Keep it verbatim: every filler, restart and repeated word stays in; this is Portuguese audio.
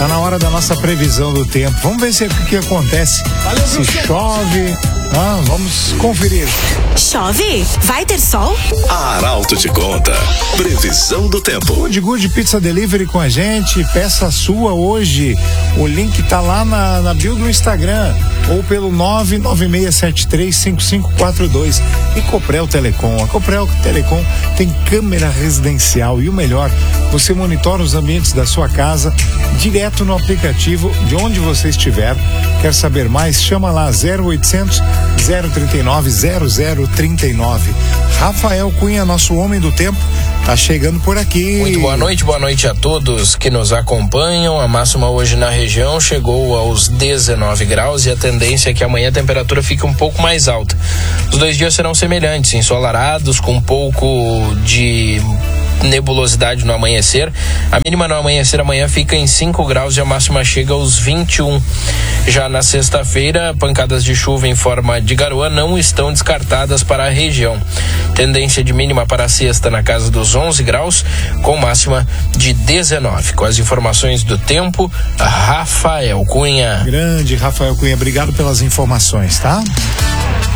Tá na hora da nossa previsão do tempo. Vamos ver se o que, que acontece. Valeu, se chove. Ah, vamos conferir. Chove? Vai ter sol? A Arauto te conta. Previsão do tempo. Good Good Pizza Delivery com a gente. Peça a sua hoje. O link tá lá na, na bio do Instagram ou pelo nove nove seis sete três cinco cinco quatro dois. E Coprel Telecom. A Coprel Telecom tem câmera residencial e o melhor, você monitora os ambientes da sua casa direto no aplicativo de onde você estiver. Quer saber mais? Chama lá zero oitocentos, zero trinta e nove, zero zero trinta e nove. Rafael Cunha, nosso homem do tempo, tá chegando por aqui. Muito boa noite, boa noite a todos que nos acompanham. A máxima hoje na região chegou aos dezenove graus e a tendência é que amanhã a temperatura fique um pouco mais alta. Os dois dias serão semelhantes, ensolarados, com um pouco de nebulosidade no amanhecer. A mínima no amanhecer amanhã fica em cinco graus e a máxima chega aos vinte e um. Já na sexta-feira, pancadas de chuva em forma de garoa não estão descartadas para a região. Tendência de mínima para a sexta na casa dos onze graus, com máxima de dezenove. Com as informações do tempo, Rafael Cunha. Grande Rafael Cunha, obrigado pelas informações, tá?